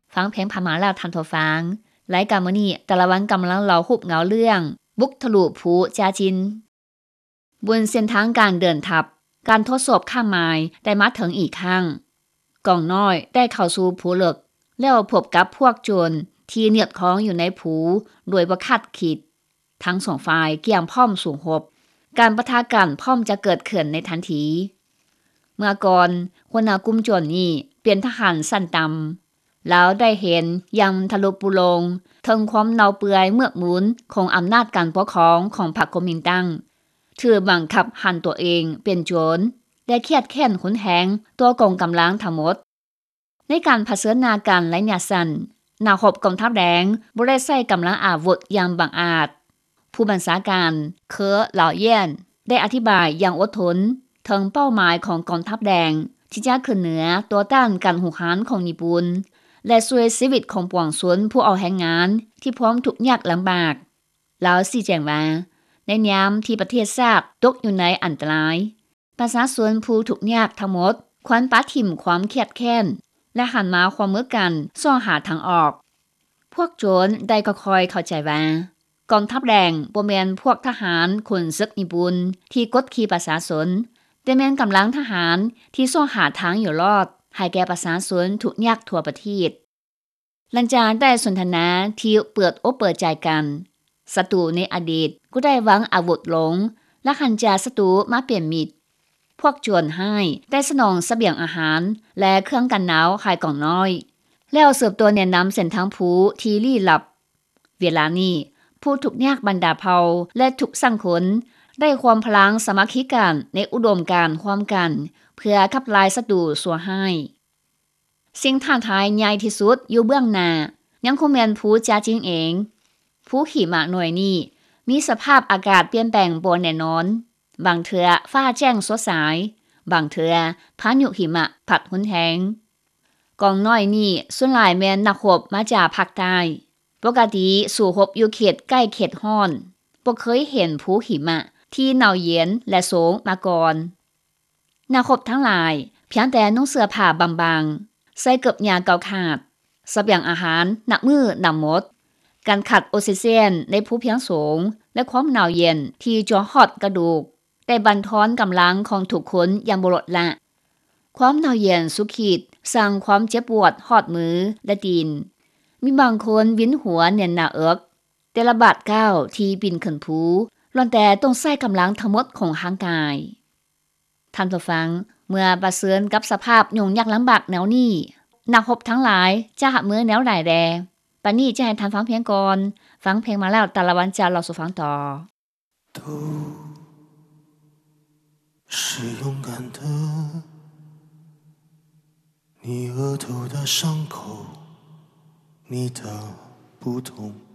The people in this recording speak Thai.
ฟังเพลงผ่านมาแล้วทันทฟังรายการมื้อนี้แต่ละวันกำลังเล่าฮูบเหงาเรื่องบุกทะลุภูจาจินบนเส้นทางการเดินทัพการทดสอบข้ามไม้ได้มาถึงอีกครั้งกองน้อยได้เข้าสู่ภูเหลึกแล้วพบกับพวกโจรที่เนียบของอยู่ในภูโดยบ่คาดคิดทั้งสองฝ่ายเกี่ยมพร้อมสู่รบการปะทะกันพร้อมจะเกิดขึ้นในทันทีเมื่อก่อนหัวหน้ากลุ่มโจรนี้เป็นทหารสั้นต่ำแล้วได้เห็นยังทะลุปุโรงถึงความเนาเปื่อยเมือกหมุนของอำนาจการปกครองของพรรคก๊กมินตั๋งถือบังคับหันตัวเองเป็นโจรได้เครียดแค้นขุนแหงตัวกองกำลังทั้งหมดในการเผชิญหน้ากันระยะสั้นนักรบกองทัพแดงบ่ได้ใช้กำลังอาวุธอย่างบังอาจผู้บัญชาการเคอเหล่าเยี่ยนได้อธิบายอย่างอดทนถึงเป้าหมายของกองทัพแดงที่จะขึ้นเหนือตัวต้านการหุกหานของญี่ปุ่นและช่วยชีวิตของปวงชนผู้เอาแรงงานที่พร้อมทุกข์ยากลำบากแล้วชี้แจงว่าในยามที่ประเทศชาติตกอยู่ในอันตรายประชาชนผู้ทุกข์ยากทั้งหมดควรปะถิ่มความเครียดแค้นและหันมาความมือกันซ่อหาทางออกพวกโจรได้ค่อยๆเข้าใจว่ากองทัพแดงบ่แม่นพวกทหารคนศึกญี่ปุ่นที่กดขี่ประชาชนแต่แม่นกำลังทหารที่ซ่อหาทางอยู่รอดให้แก่ประชาชนทุกยากทั่วประเทศหลังจากได้สนทนาที่เปิดอกเปิดใจกันศัตรูในอดีตก็ได้วางอาวุธลงและหันจากศัตรูมาเปลี่ยนมิตรพวกโจรให้ได้สนองเสบียงอาหารและเครื่องกันหนาวให้กองน้อยแล้วเสิร์ฟตัวแนะนำเส้นทางภูที่ลี้ลับเวลานี้ผู้ทุกยากบรรดาเผ่าและทุกสังคนได้ความพลังสามัคคีกันในอุดมการณ์ความกันเพื่อขับไล่ศัตรูสัวให้สิ่งท้าทายใหญ่ที่สุดอยู่เบื้องหน้ายังคงแม่นภูจาจิงเองภูหิมะหน่วยนี้มีสภาพอากาศเปลี่ยนแปลงบ่แน่นอนบางเทื่อฟ้าแจ้งสดใสบางเทื่อพายุหิมะพัดรุนแรงกองน้อยนี้ส่วนหลายแม่นนักรบมาจากภาคใต้ปกติสู่รบอยู่เขตใกล้เขตร้อนบ่เคยเห็นภูหิมะที่หนาวเย็นและสูงมาก่อนนักรบทั้งหลายเพียงแต่นุ่งเสื้อผ้าบางๆใส่เกือบยาเก่าขาดเสบียงอาหารหนักมือนำหมดการขัดออกซิเจนในภูเพียงสูงและความหนาวเย็นที่จ่อฮอดกระดูกได้บั่นทอนกำลังของทุกคนอย่างบ่ลดละความหนาวเย็นสุขีดสร้างความเจ็บปวดฮอดมือและตีนมีบางคนวินหัวแน่นหน้าอกแต่ละบาดก้าวที่ปีนขึ้นภูล้วนแต่ต้องใช้กำลังทั้งหมดของร่างกายท่านผู้ฟังเมื่อประเสริญกับสภาพยุ่งยากลำบากแนวนี้นักรบทั้งหลายจะหับมือแนวใดแดปานนี้จะให้ท่านฟังเพลงก่อนฟังเพลงมาแล้วแต่ละวันจะเราสู่ฟังต่อ都是勇敢的你额头的伤口你的不痛